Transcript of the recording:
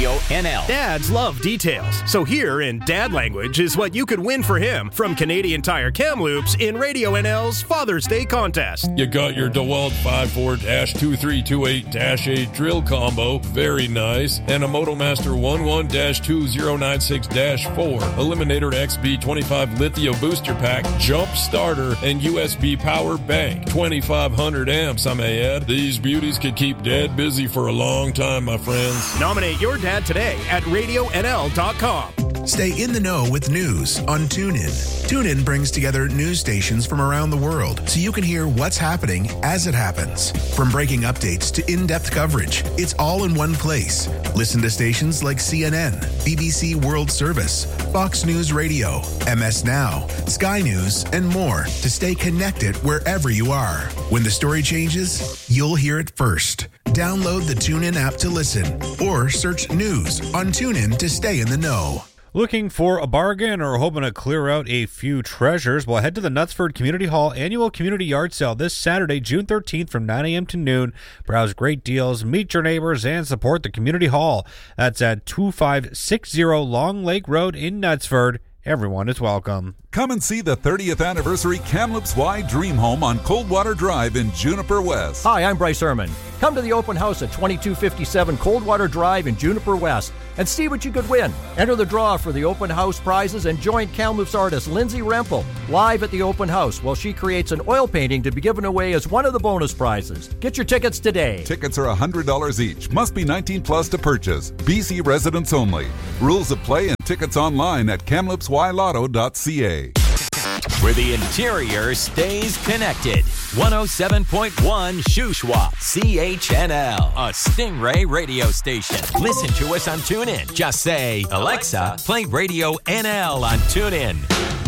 Radio NL. Dads love details, so here in dad language is what you could win for him from Canadian Tire Kamloops in Radio NL's Father's Day contest. You got your DeWalt 54-2328-8 drill combo, very nice, and a Motomaster 11-2096-4 Eliminator XB25 Lithium Booster Pack, Jump Starter, and USB Power Bank. 2,500 amps, I may add. These beauties could keep Dad busy for a long time, my friends. Nominate your dad today at RadioNL.com. Stay in the know with news on TuneIn. TuneIn brings together news stations from around the world so you can hear what's happening as it happens. From breaking updates to in-depth coverage, it's all in one place. Listen to stations like CNN, BBC World Service, Fox News Radio, MS Now, Sky News, and more to stay connected wherever you are. When the story changes, you'll hear it first. Download the TuneIn app to listen or search news on TuneIn to stay in the know. Looking for a bargain or hoping to clear out a few treasures? Well, head to the Knutsford Community Hall Annual Community Yard Sale this Saturday, June 13th from 9 a.m. to noon. Browse great deals, meet your neighbors, and support the Community Hall. That's at 2560 Long Lake Road in Knutsford. Everyone is welcome. Come and see the 30th anniversary Kamloops Y Dream Home on Coldwater Drive in Juniper West. Hi, I'm Bryce Herman. Come to the open house at 2257 Coldwater Drive in Juniper West and see what you could win. Enter the draw for the open house prizes and join Kamloops artist Lindsay Rempel live at the open house while she creates an oil painting to be given away as one of the bonus prizes. Get your tickets today. Tickets are $100 each. Must be 19 plus to purchase. BC residents only. Rules of play and tickets online at kamloopsylotto.ca. Where the interior stays connected. 107.1 Shuswap, CHNL, a Stingray radio station. Listen to us on TuneIn. Just say, Alexa, play Radio NL on TuneIn.